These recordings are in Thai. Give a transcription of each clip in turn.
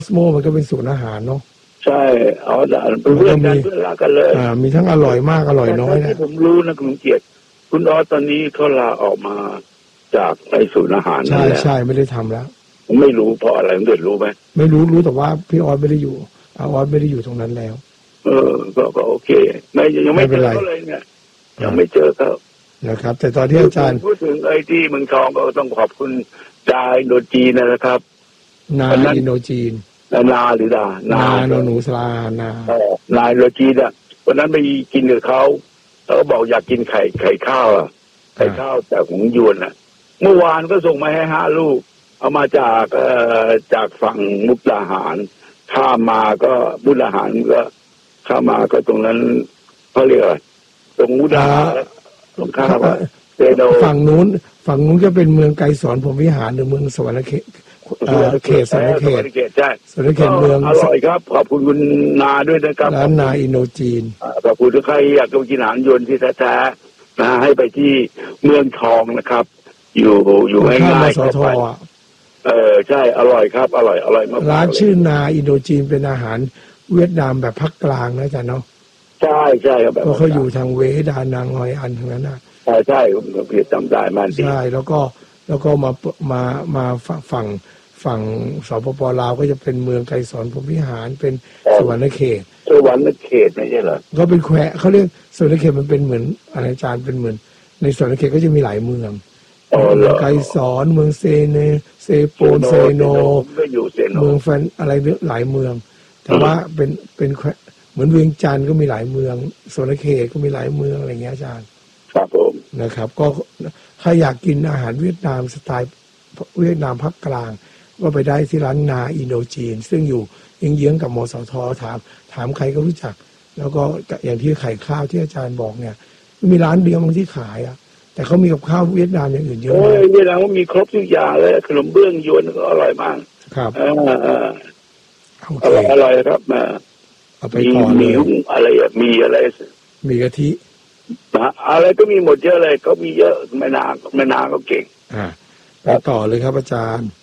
สโมมันก็เป็นศูนย์อาหารเนาะใช่เอาเป็นเพื่อนกันเพื่อนรักกันเลยมีทั้งอร่อยมากอร่อยน้อยนะที่ผมรู้นะคุณเกียรติคุณออสตอนนี้เขาลาออกมาจากไอ้ศูนย์อาหารนั่นแหละใช่ไม่ได้ทำแล้วผมไม่รู้เพราะอะไรผมเดือดรู้ไหมไม่รู้แต่ว่าพี่ออสไม่ได้อยู่ออสไม่ได้อยู่ตรงนั้นแล้วก็โอเคยังไม่เจอเขาเลยเนี่ยยังไม่เจอเขานะครับแต่ตอนที่อาจารย์พูดถึงไอ้ที่เมืองทองก็ต้องขอบคุณดาอินโดจีนนะครับนาอินโดจีนนาหรือนาหนูสลานาอินโดจีนอ่ะวันนั้นไปกินกับเขาก็บอกอยากกินไข่ข้าวไข่ข้าวแต่ของยวนอ่ะเมื่อวานก็ส่งมาให้5 ลูกเอามาจากฝั่งมุกดาหารข้ามมาก็มุกดาหารก็ข้ามมาก็ตรงนั้นเขาเรียกตรงมุกดาหารตรงข้ามเซโนฝั่งนู้นก็เป็นเมืองไกรสอนพรหมวิหารหรือเมืองสวรรค์เขตสวรรค์เขตใช่สวรรค์เขตเมืองอร่อยครับขอบคุณคุณนาด้วยนะครับร้านนาอินโดจีนขอบคุณทุกใครอยากกินอาหารยวนที่แท้ๆนะให้ไปที่เมืองทองนะครับอยู่ง่ายๆสทใช่อร่อยครับอร่อยมากร้านชื่อนาอินโดจีนเป็นอาหารเวียดนามแบบภาคกลางนะจ๊ะเนาะใช่ครับเพราะเขาอยู่ทางเวดานางฮอยอันทั้งนั้นนะใช่ผมเพียรจำได้มันใช่แล้วก็มาฝั่งสปป.ลาวก็จะเป็นเมืองไกรสอนพรหมวิหารเป็นสวรรค์เขตไม่ใช่เหรอก็เป็นแควเขาเรียกสวรรค์เขตมันเป็นเหมือนอาจารย์เป็นเหมือนในสวรรค์เขตก็จะมีหลายเมืองเมืองไกรสอนเมืองเซโปนเซโนเมืองแฟนอะไรหลายเมืองแต่ว่าเป็นเหมือนเวียงจันทร์ก็มีหลายเมืองสวรรค์เขตก็มีหลายเมืองอะไรเงี้ยอาจารย์ครับผมนะครับก็ถ้าอยากกินอาหารเวียดนามสไตล์เวียดนามภาคกลางก็ไปได้ที่ร้านนาอินโดจีนซึ่งอยู่เยื้องๆกับมสทถามใครก็รู้จักแล้วก็อย่างที่ไข่ข้าวที่อาจารย์บอกเนี่ยมีร้านเดียวบางที่ขายแต่เขามีกับข้าวเวียดนามอย่างอื่นเยอะเลยเวียดนามมีครบทุกอย่างเลยขนมเบื้องยวนก็อร่อยมากครับอร่อยครับเอาไปต่อเลยมีอะไรมีกะทิอะไรก็มีหมดเยอะเลยก็มีเยอะแม่นางก็เก่งไปต่อเลยครับอาจารย์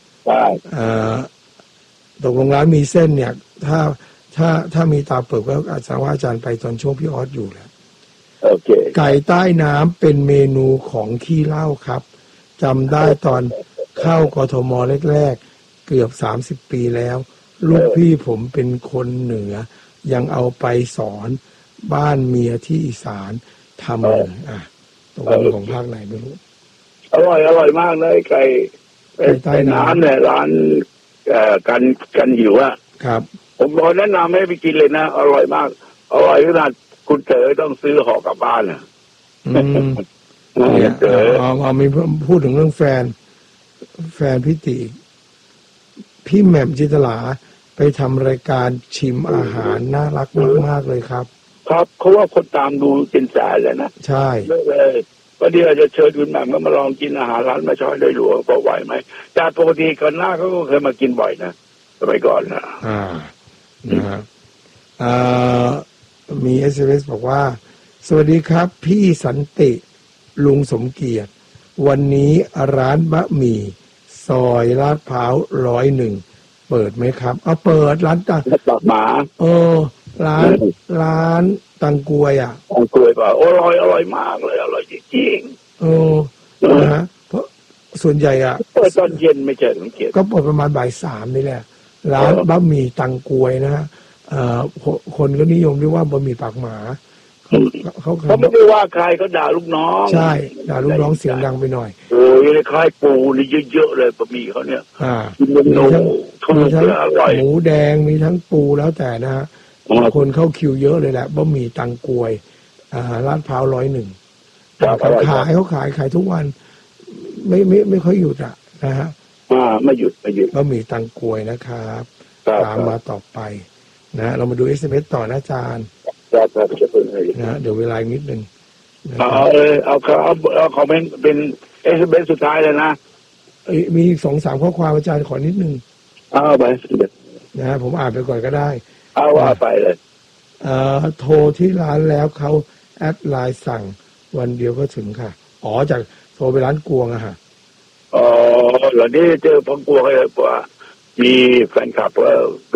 ตกลงร้านมีเส้นเนี่ยถ้ามีตาเปิดก็อาจารย์ว่าอาจารย์ไปตอนช่วงพี่ออสอยู่แล้วโอเคไก่ใต้น้ำเป็นเมนูของขี้เหล้าครับจำได้ตอนเข้ากทมแรกๆเกือบ30 ปีแล้วลูกพี่ผมเป็นคนเหนือยังเอาไปสอนบ้านเมียที่อีสานทำเลยตรงนี้ของภาคไหนไม่รู้อร่อยมากเลยไก่ใต้น้ำเนี่ยร้านกันหิวครับผมขอแนะนำให้ไปกินเลยนะอร่อยมากอร่อยขนาดคุณเต๋อต้องซื้อห่อกลับบ้านเอามีพูดถึงเรื่องแฟนพี่ติพี่แหม่มจิตลาไปทำรายการชิมอาหารน่ารักมากๆเลยครับเขาว่าคนตามดูเป็นแสนเลยนะใช่เลยวันนี้เราจะเชิญคุณแหม่มมาลองกินอาหารร้านมาช้อยได้หลวงพอไหวไหมจากปกติก่อนหน้าเขาก็เคยมากินบ่อยนะสมัยก่อนนะนะครับมี SMS บอกว่าสวัสดีครับพี่สันติลุงสมเกียรติวันนี้ร้านบะหมี่ซอยลาดพร้าว101เปิดไหมครับเปิดร้านตักหมาร้านตังกวยตังกวยป่ะอร่อยมากเลยอร่อยจริงๆนะฮะเพราะส่วนใหญ่เปิดตอนเย็นไม่ใช่สังเกตก็เปิดประมาณบ่าย 3นี่แหละร้านบะหมี่ตังกวยนะฮะคนก็นิยมเรียกว่าบะหมี่ปากหมาเขาไม่ได้ว่าใครเขาด่าลูกน้องใช่ด่าลูกน้องเสียงดังไปหน่อยโอ้ยคล้ายปูนี่เยอะๆเลยบะหมี่เขาเนี่ยมีทั้งหมูแดงมีทั้งปูแล้วแต่นะฮะคนเข้าคิวเยอะเลยแหละบะหมี่ตังกวยลาดพร้าว101เขาขายทุกวันไม่ค่อยหยุดนะฮะไม่หยุดบะหมี่ตังกวยนะครับตามมาต่อไปนะเรามาดู SMS ต่อนะอาจารย์นะเดี๋ยวเวลานิดนึงเอาคอมเมนต์เป็น SMS สุดท้ายเลยนะมี2-3ข้อความอาจารย์ขอนิดนึงเอาไปนะผมอ่านไปก่อนก็ได้เอาว่าไปเลยโทรที่ร้านแล้วเขาแอดไลน์สั่งวันเดียวก็ถึงค่ะจากโทรไปร้านกวงเหล่านี้เจอพังกวงเลยว่ามีแฟนคลับ